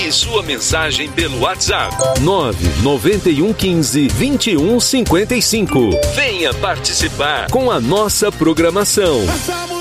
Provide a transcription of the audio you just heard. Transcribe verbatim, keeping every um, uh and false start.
Envie sua mensagem pelo WhatsApp nove nove um um cinco, dois um cinco cinco. Venha participar com a nossa programação.